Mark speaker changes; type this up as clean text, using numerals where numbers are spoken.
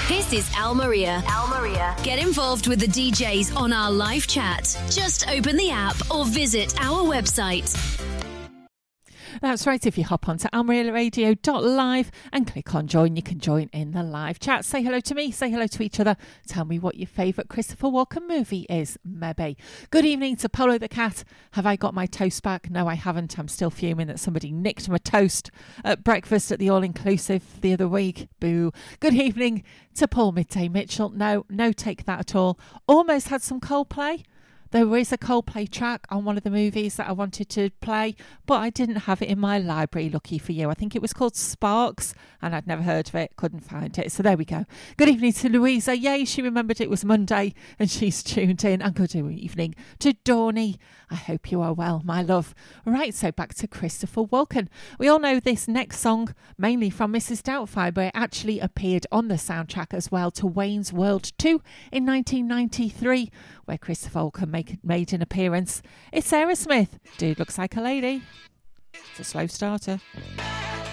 Speaker 1: This is Al Maria. Al Maria. Get involved with the DJs on our live chat. Just open the app or visit our website.
Speaker 2: That's right, if you hop onto almariaradio.live and click on join, you can join in the live chat. Say hello to me, say hello to each other. Tell me what your favourite Christopher Walken movie is, maybe. Good evening to Polo the Cat. Have I got my toast back? No, I haven't. I'm still fuming that somebody nicked my toast at breakfast at the All-Inclusive the other week. Boo. Good evening to Paul Midday Mitchell. No take that at all. Almost had some Coldplay. There is a Coldplay track on one of the movies that I wanted to play, but I didn't have it in my library, lucky for you. I think it was called Sparks, and I'd never heard of it, couldn't find it. So there we go. Good evening to Louisa. Yay, she remembered it was Monday, and she's tuned in. And good evening to Dawny. I hope you are well, my love. Right, so back to Christopher Walken. We all know this next song, mainly from Mrs. Doubtfire, but it actually appeared on the soundtrack as well to Wayne's World 2 in 1993, where Christopher Walken made an appearance. It's Aerosmith. Dude looks like a lady. It's a slow starter.